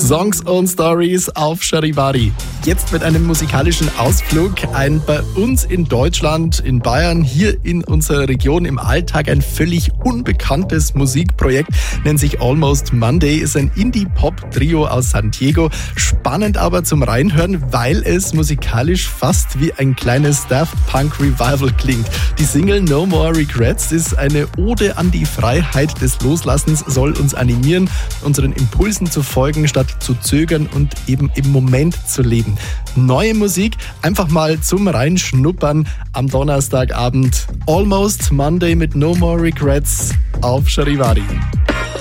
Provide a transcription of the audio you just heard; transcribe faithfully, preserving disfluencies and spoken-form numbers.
Songs und Stories auf Charivari. Jetzt mit einem musikalischen Ausflug. Ein bei uns in Deutschland, in Bayern, hier in unserer Region im Alltag ein völlig unbekanntes Musikprojekt. Nennt sich Almost Monday, ist ein Indie-Pop-Trio aus San Diego. Spannend aber zum Reinhören, weil es musikalisch fast wie ein kleines Daft Punk Revival klingt. Die Single No More Regrets ist eine Ode an die Freiheit des Loslassens, soll uns animieren, unseren Impulsen zu folgen, statt zu zögern und eben im Moment zu leben. Neue Musik, einfach mal zum Reinschnuppern am Donnerstagabend. Almost Monday mit No More Regrets auf Charivari.